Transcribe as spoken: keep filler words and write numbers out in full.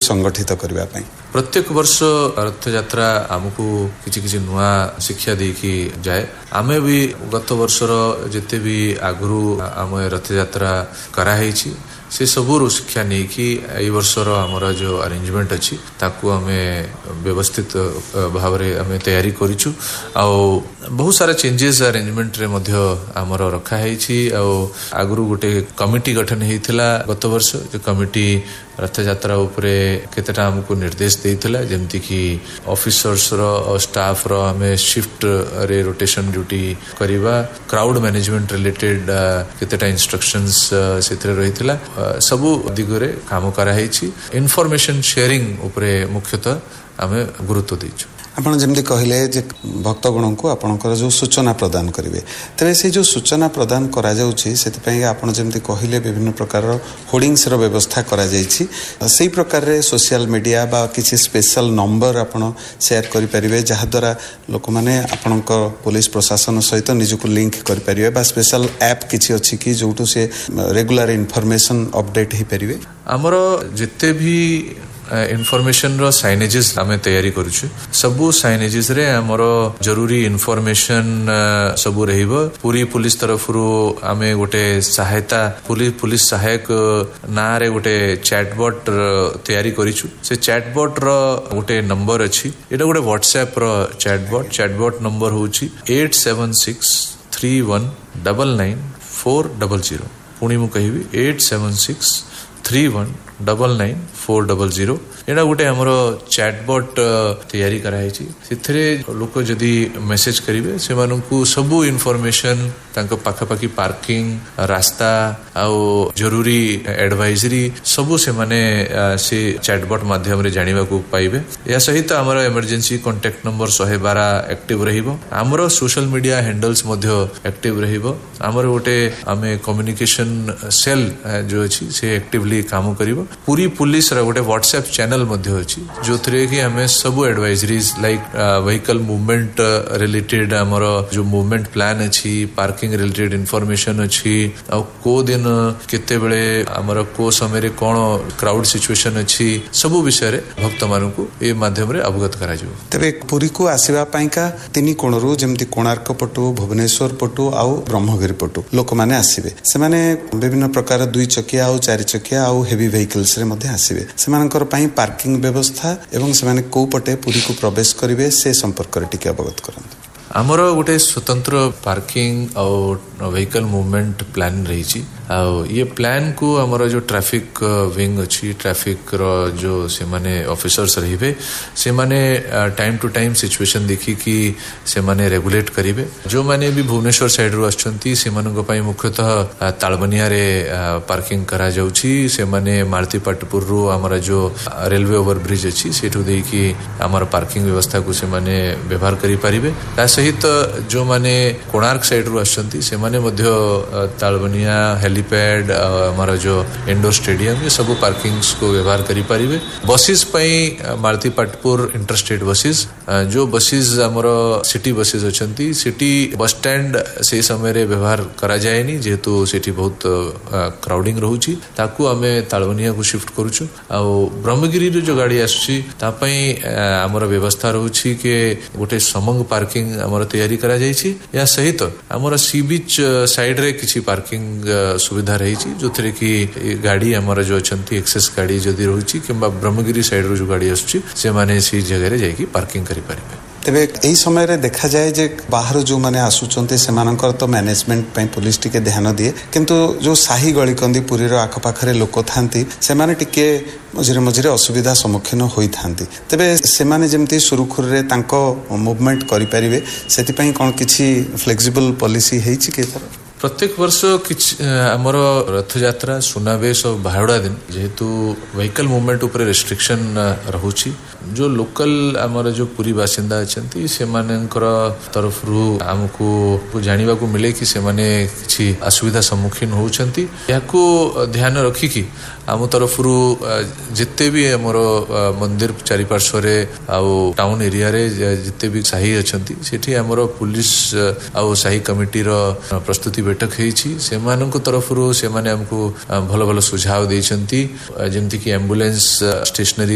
संगठित करबा पई प्रत्येक वर्ष रथ यात्रा आमको किछि किछि नुआ शिक्षा देकी जाए आमे भी गत वर्षर जेते भी आगरू आम रथ यात्रा करा हेछि से सबुरु शिक्षा नहीं कि ए वर्षर आमर जो अरेंजमेंट अच्छी ताकू आमे व्यवस्थित भाव रे आमे तैयारी करिछु आ बहुत सारा चेंजेस अरेंजमेंट रे मध्य आमर रखा हेछि आ आगरू गोटे कमिटी गठन हेइथिला गत वर्ष जो कमिटी रथ यात्रा उपरे केतेटा हमको निर्देश देइथिला जेमति कि ऑफिसर्स रो और स्टाफ रो हमें शिफ्ट रे rotation duty करिवा crowd management related केतेटा instructions सेथरे रहिथिला सबु दिगरे काम करा हेछि इन्फॉर्मेशन शेयरिंग उपरे मुख्यतः आमे गुरुत्व दैछु आपण जेमती कहले जे भक्तगण को आपणकर जो सूचना प्रदान करिवे तबे से जो सूचना प्रदान करा जाउछि सेति पई आपण जेमती कहले विभिन्न प्रकार होर्डिंग्स रो व्यवस्था करा जाइछि सेही प्रकार रे सोशल मीडिया बा किछि स्पेशल नंबर आपण शेयर करि परिवे जहा द्वारा लोक माने आपणक पुलिस प्रशासन सहित निजको लिंक करि परिवे बा स्पेशल ऐप किछि अछि कि जोटु से रेगुलर इन्फॉर्मेशन अपडेट हे परिवे हमरो जते भी इनफॉरमेशन रो साइनेजेस आमे तैयारी करूछु सबु साइनेजेस रे हमरो जरूरी इनफॉरमेशन सबु रहिबो पूरी पुलिस तरफ रो आमे गोटे सहायता पुलिस पुलिस सहायक ना रे गोटे चैटबॉट तैयारी करिछु से चैटबॉट रो गोटे नंबर अछि एटा गोटे व्हाट्सएप रो चैटबॉट चैटबॉट नंबर होछि eight seven six three one nine nine four zero zero पुणी मु कहिबी eight seven six three one nine nine four zero zero एटा गोटे हमरो चैटबॉट तैयारी कराइछि सिथरे लोक जदी मेसेज करिवे से मानकु सबु इन्फॉर्मेशन तांको पाखा पाखी पार्किंग रास्ता आ जरूरी एडवाइजरी सबु से माने से चैटबॉट माध्यम रे जानिबा को पाइबे या सहित हमरो emergency contact number one two to active रहिबो हमरो सोशल मीडिया हैंडल्स मध्य एक्टिव रहिबो हमरो गोटे हमें कम्युनिकेशन सेल जो अछि से एक्टिवली काम करिवो पूरी पुलिस रा गोटे व्हाट्सएप चैनल मध्य अछि जो थरे कि हमें सब advisories like vehicle movement related हमर जो मूवमेंट प्लान अछि पार्किंग रिलेटेड इंफॉर्मेशन अछि आ को दिन केते बेले हमर को समय रे कोन क्राउड सिचुएशन अछि सब विषय रे भक्त मानकु ए माध्यम रे अवगत करा जो तबे पुरी को आसीबा पाइका तिनी कोणरू जेमति कोणार्क पटु भुवनेश्वर पटु आ ब्रह्मगिरी पटु लोक माने आसीबे से माने विभिन्न प्रकार दुई चकिया आ चारि चकिया आ हेवी व्हीकल्स रे मध्ये आसीबे सेमानकर पई पार्किंग व्यवस्था एवं सेमाने को पटे पुरी को प्रवेश करिवे से संपर्क रे टिके अवगत करन हमर गोटे स्वतंत्र पार्किंग और व्हीकल मूवमेंट प्लान रही आ ये प्लान को हमर जो ट्रैफिक विंग अच्छी ट्रैफिक रो जो से माने ऑफिसर्स रहिबे से माने टाइम टू टाइम सिचुएशन देखी कि से माने रेगुलेट करिवे जो माने भी भुवनेश्वर साइड रो आछंती से मानक पई मुख्यतः तालबनिया रे पार्किंग करा जाउची से माने मालतीपाटपुर रो हमर जो रेलवे ओवर ब्रिज अछि सेठु देई कि हमर पार्किंग व्यवस्था को से माने व्यवहार करि परिबे ता सहित जो माने कोणार्क साइड रो आछंती से माने मध्य तालबनिया हेलीपैड हमारा जो इंडोर स्टेडियम ये सब पार्किंग्स को व्यवहार करि परिबे बसेस पई मालतीपाटपुर इंटरस्टेट बसेस जो बसेस हमरो city buses अछंती city bus stand से समय रे व्यवहार करा जायनी जेतु सिटी बहुत क्राउडिंग रहउची ताकू हमें तालबनिया को शिफ्ट करूछु आ ब्रह्मगिरी रो जो गाड़ी आछी ता पई हमरो व्यवस्था रहउची के गोटे समंग पार्किंग हमरो तैयारी करा जायछि या सहित हमरो सी बीच साइड रे किछि पार्किंग सुविधा रही जो थे कि गाड़ी हमर जो अछंती एक्सेस गाड़ी जदि रहउची किबा ब्रह्मगिरी साइड रो जो गाड़ी आछी से माने सी जगह रे जाई कि पार्किंग करि परिबे तेबे एही समय रे देखा जाए जे बाहर जो माने आसुचंते सेमानकर तो मैनेजमेंट पई पुलिस टिके ध्यान दिए किंतु जो साही गली कंदी पुरी रो आख पाखरे लोक थांती सेमाने टिके मझिरे मझिरे असुविधा सम्मुखीन होई थांती तेबे सेमाने जेमती सुरुखुर रे तांको मूवमेंट करि परिबे सेति पई कोन किछि फ्लेक्सिबल पॉलिसी हेछि के तरह प्रत्येक वर्ष किछ हमर रथ यात्रा सुनावेश और बाहुड़ा दिन जेहेतु व्हीकल मूवमेंट ऊपर रेस्ट्रिक्शन रहउची जो लोकल हमर जो पूरी बासिंदा अछंती से मानकर तरफ रु हमको जानिबा को मिले कि से माने किछि असुविधा सम्मुखीन होउछंती याको ध्यान रखी कि हम तरफ रु जिते भी हमर मंदिर चारि पार्श्व रे आ टाउन एरिया रे जिते भी साही अछंती सेठी हमर पुलिस आ साही कमिटी रो प्रस्तुति बैठक हेछि से मानक तरफ रु से माने हमको भलो भलो सुझाव दैछंती जेमति कि एम्बुलेंस स्टेशनरी